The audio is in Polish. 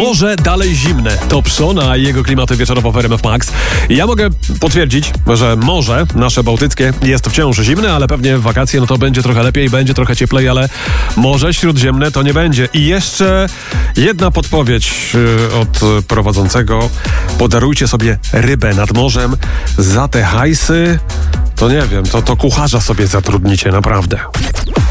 Morze dalej zimne. To Pszona i jego klimaty wieczorowo w RMF Max. Ja mogę potwierdzić, że morze nasze bałtyckie jest wciąż zimne, ale pewnie w wakacje no to będzie trochę lepiej, będzie trochę cieplej, ale Morze Śródziemne to nie będzie. I jeszcze jedna podpowiedź od prowadzącego. Podarujcie sobie rybę nad morzem. Za te hajsy, to nie wiem, to kucharza sobie zatrudnicie, naprawdę.